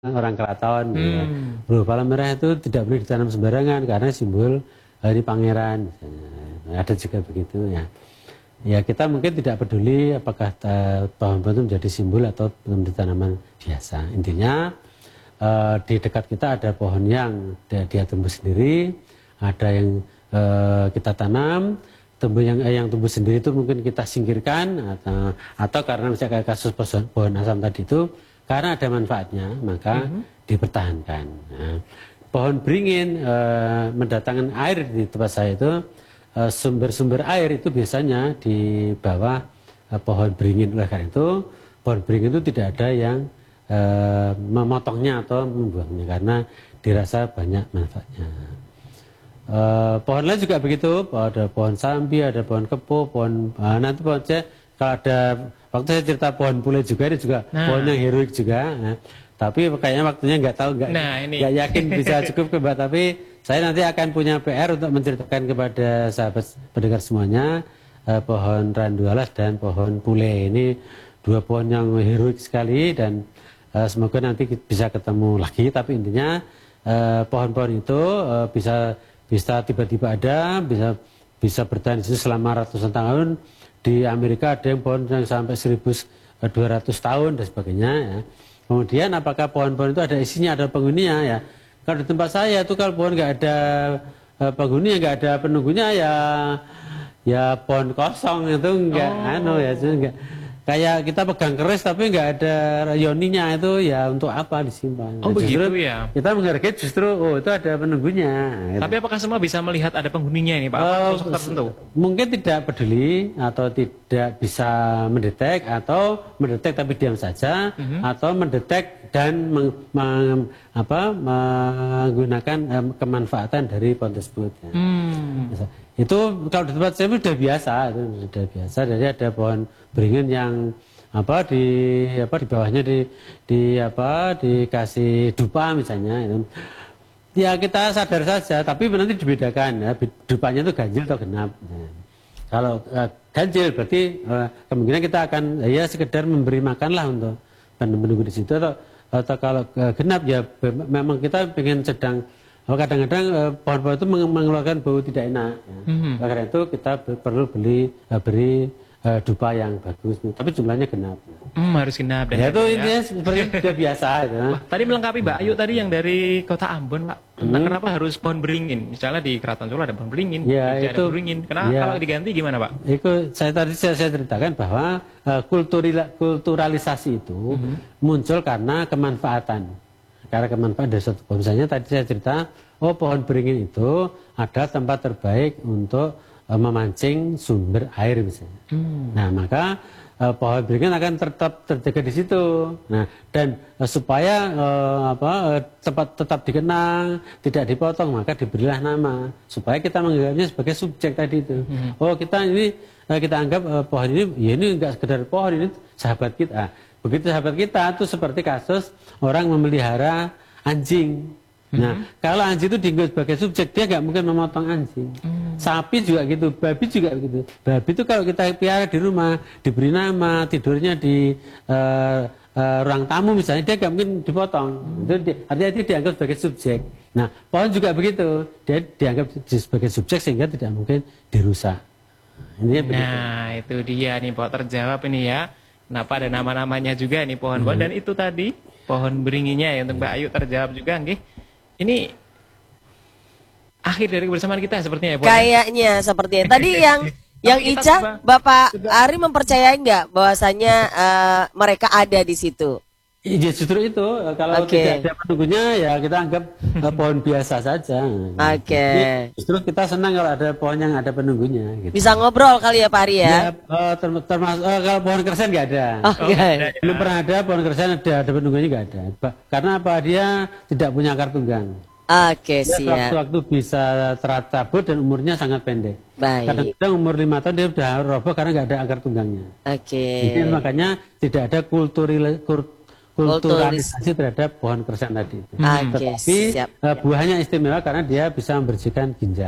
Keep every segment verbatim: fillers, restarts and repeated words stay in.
orang keraton. Hmm. Ya. Bulu pala merah itu tidak boleh ditanam sembarangan karena simbol hari pangeran. Misalnya. Ada juga begitu ya. Ya kita mungkin tidak peduli apakah pohon-pohon itu menjadi simbol atau menjadi tanaman biasa. Intinya uh, di dekat kita ada pohon yang dia, dia tumbuh sendiri, ada yang uh, kita tanam, tumbuh yang yang tumbuh sendiri itu mungkin kita singkirkan atau atau karena misalnya kasus pohon, pohon asam tadi itu karena ada manfaatnya maka mm-hmm. dipertahankan. Nah, pohon beringin uh, mendatangkan air di tempat saya itu sumber-sumber uh, air itu biasanya di bawah uh, pohon beringin. Oleh karena itu pohon beringin itu tidak ada yang uh, memotongnya atau membuangnya karena dirasa banyak manfaatnya. Uh, pohon lain juga begitu, ada pohon sambi, ada pohon kepo, pohon uh, nanti pohon saya kalau ada waktu saya cerita pohon pule juga ini juga nah. pohon yang heroik juga. Nah, tapi kayaknya waktunya nggak tahu nggak nah, nggak yakin bisa cukup ke Mbak, tapi saya nanti akan punya P R untuk menceritakan kepada sahabat pendengar semuanya uh, pohon randu alas dan pohon pule ini dua pohon yang heroik sekali dan uh, semoga nanti bisa ketemu lagi. Tapi intinya uh, pohon-pohon itu uh, bisa bisa tiba-tiba ada, bisa bisa bertahan di situ selama ratusan tahun. Di Amerika ada yang pohon yang sampai seribu dua ratus tahun dan sebagainya. Ya. Kemudian apakah pohon-pohon itu ada isinya, ada penghuninya ya? Kalau di tempat saya itu kalau pohon nggak ada uh, penghuni, nggak ada penunggunya ya, ya pohon kosong itu nggak, oh. anu ya, nggak. Kayak kita pegang keris tapi nggak ada rayoninya itu ya untuk apa disimpan? Oh nah, begitu ya. Kita menghargai justru oh itu ada penunggunya. Gitu. Tapi apakah semua bisa melihat ada penghuninya ini Pak? Uh, Sosok tertentu? Mungkin tidak peduli atau tidak bisa mendetek atau mendetek tapi diam saja mm-hmm. atau mendetek dan meng, meng, apa, menggunakan um, kemanfaatan dari pohon tersebut. Ya. Hmm. Itu kalau di tempat saya sudah biasa, itu sudah biasa. Jadi ada pohon beringin yang apa di apa di bawahnya di di apa dikasih dupa misalnya itu. Ya kita sadar saja, tapi nanti dibedakan ya, dupanya itu ganjil atau genap. Ya. Kalau uh, ganjil berarti uh, kemungkinan kita akan ya sekedar memberi makan lah untuk menunggu di situ atau atau kalau uh, genap ya memang kita pengen sedang kadang-kadang uh, pohon-pohon itu mengeluarkan bau tidak enak. Ya. Mm-hmm. Karena itu kita perlu beli uh, beri uh, dupa yang bagus, tapi jumlahnya genap. Hmm, harus genap. Dan ya itu ini seperti sudah biasa. Ya. Wah, tadi melengkapi Mbak Ayu tadi yang dari Kota Ambon, Pak. Tentang hmm. kenapa harus pohon beringin? Misalnya di Keraton Solo ada pohon beringin, ya, di itu, ada beringin. Kenapa ya. Kalau diganti gimana, Pak? Itu saya tadi saya, saya ceritakan bahwa uh, kulturila, kulturalisasi itu mm-hmm. muncul karena kemanfaatan. Karena kemanfaatan dari suatu pohon. Misalnya tadi saya cerita, oh pohon beringin itu ada tempat terbaik untuk uh, memancing sumber air misalnya. Hmm. Nah maka uh, pohon beringin akan tetap terjaga di situ. Nah dan uh, supaya uh, apa uh, tempat tetap dikenang, tidak dipotong, maka diberilah nama supaya kita menganggapnya sebagai subjek tadi itu. Hmm. Oh kita ini uh, kita anggap uh, pohon ini, ya ini enggak sekedar pohon, ini sahabat kita. Begitu sahabat kita itu seperti kasus orang memelihara anjing. Nah, mm-hmm. kalau anjing itu dianggap sebagai subjek, dia nggak mungkin memotong anjing. Mm. Sapi juga gitu, babi juga begitu. Babi itu kalau kita pelihara di rumah, diberi nama, tidurnya di uh, uh, ruang tamu misalnya, dia nggak mungkin dipotong. Mm. Itu di, artinya dia dianggap sebagai subjek. Nah, pohon juga begitu, dia dianggap sebagai subjek sehingga tidak mungkin dirusak. Ini nah, begitu. Itu dia nih, Pak, terjawab ini ya. Kenapa ada nama-namanya juga nih pohon-pohon hmm. dan itu tadi pohon beringinnya ya untuk Mbak Ayu terjawab juga nggih. Ini akhir dari kebersamaan kita sepertinya ya. Kayaknya sepertinya. Tadi yang yang Ica Bapak sudah. Ari mempercayai nggak bahwasanya uh, mereka ada di situ? Ya justru itu kalau okay. tidak ada penunggunya ya kita anggap uh, pohon biasa saja. Oke. Okay. Justru kita senang kalau ada pohon yang ada penunggunya. Gitu. Bisa ngobrol kali ya Pak Ari ya? Ya uh, term termasuk uh, kalau pohon kersen nggak ada. Oh, oh, okay. Belum pernah ada pohon kersen ada ada penunggunya nggak ada. Karena apa dia tidak punya akar tunggang. Oke okay, siap. Waktu-waktu bisa tercabut dan umurnya sangat pendek. Baik. Kadang-kadang umur lima tahun dia sudah roboh karena nggak ada akar tunggangnya. Oke. Okay. Jadi makanya tidak ada kulturil kulturalisasi terhadap pohon kersen tadi itu. Hmm. Tetapi siap. Uh, buahnya istimewa karena dia bisa membersihkan ginjal.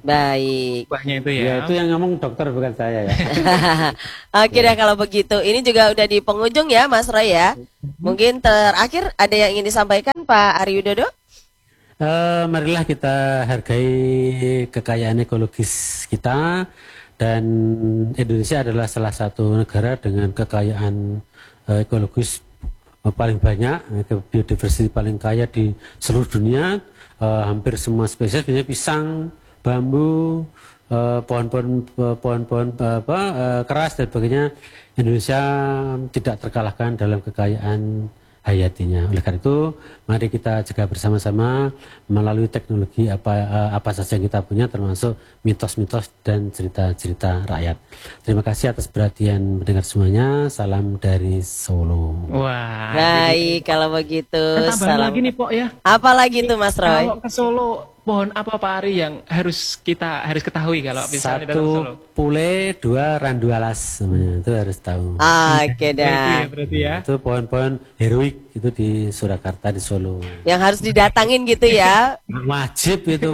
Baik. Ubahnya itu Ya ya. itu yang ngomong dokter bukan saya ya. Oke dah kalau begitu. Ini juga udah di penghujung ya Mas Roy ya. Mungkin terakhir ada yang ingin disampaikan Pak Ari Widodo? Eh, marilah kita hargai kekayaan ekologis kita, dan Indonesia adalah salah satu negara dengan kekayaan eh, ekologis eh, paling banyak, eh, biodiversitas paling kaya di seluruh dunia. Eh, hampir semua spesies, misalnya pisang, bambu, eh, pohon-pohon eh, pohon-pohon eh, apa, eh, keras dan sebagainya. Indonesia tidak terkalahkan dalam kekayaan hayatinya. Oleh karena itu, mari kita jaga bersama-sama melalui teknologi apa eh, apa saja yang kita punya, termasuk mitos-mitos dan cerita-cerita rakyat. Terima kasih atas perhatian mendengar semuanya. Salam dari Solo. Wah. Baik kalau begitu. Dan tambahan Salam. lagi nih Pok ya. Apa lagi tuh Mas Roy? Kalau ke Solo, pohon apa Pak Ari yang harus kita harus ketahui kalau misalnya datang ke Solo? Satu pule, dua randu alas namanya. Itu harus tahu. Oke Itu dah. ya berarti ya. Itu pohon-pohon heroik itu di Surakarta, di Solo. Yang harus didatangin gitu ya. Wajib itu.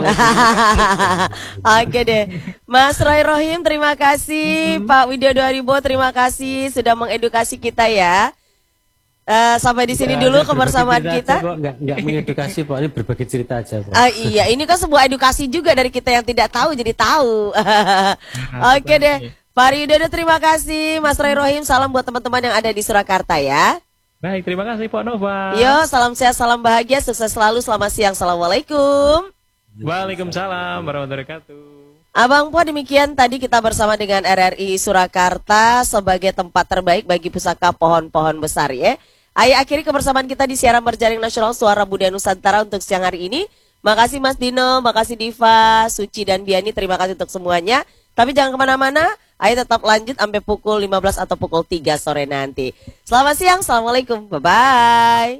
Oke deh. Mas Roy Rohim terima kasih. Pak Widodo Haribo terima kasih sudah mengedukasi kita ya. Eh, sampai di sini dulu kebersamaan kita. Enggak enggak mengedukasi, Pak. Ini berbagi cerita aja, Pak. Ah, iya, ini kan sebuah edukasi juga dari kita yang tidak tahu jadi tahu. Oke deh. Pak Widodo terima kasih. Mas Roy Rohim salam buat teman-teman yang ada di Surakarta ya. Baik, terima kasih Pak Nova. Yo, salam sehat, salam bahagia, sukses selalu. Selamat siang. Assalamualaikum. Waalaikumsalam warahmatullahi wabarakatuh. Abang Po, demikian tadi kita bersama dengan R R I Surakarta sebagai tempat terbaik bagi pusaka pohon-pohon besar ya. Ayo akhiri kebersamaan kita di siaran berjaring nasional Suara Budaya Nusantara untuk siang hari ini. Makasih Mas Dino, makasih Diva, Suci dan Biani, terima kasih untuk semuanya. Tapi jangan kemana-mana, ayo tetap lanjut sampai pukul lima belas atau pukul tiga sore nanti. Selamat siang, Assalamualaikum, bye-bye.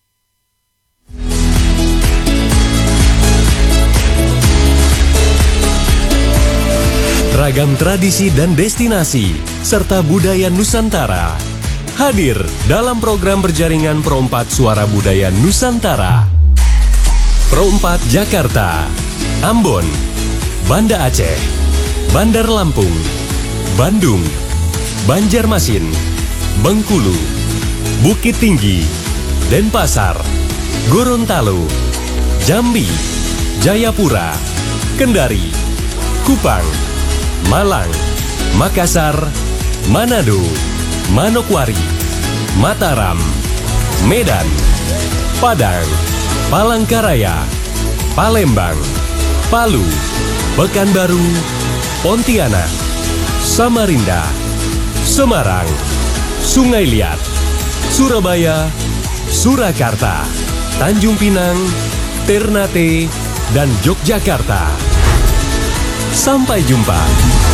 Ragam tradisi dan destinasi, serta budaya Nusantara hadir dalam program berjaringan Pro empat Suara Budaya Nusantara. Pro empat Jakarta, Ambon, Banda Aceh, Bandar Lampung, Bandung, Banjarmasin, Bengkulu, Bukit Tinggi, Denpasar, Gorontalo, Jambi, Jayapura, Kendari, Kupang, Malang, Makassar, Manado, Manokwari, Mataram, Medan, Padang, Palangkaraya, Palembang, Palu, Pekanbaru, Pontianak, Samarinda, Semarang, Sungai Liat, Surabaya, Surakarta, Tanjung Pinang, Ternate, dan Yogyakarta. Sampai jumpa.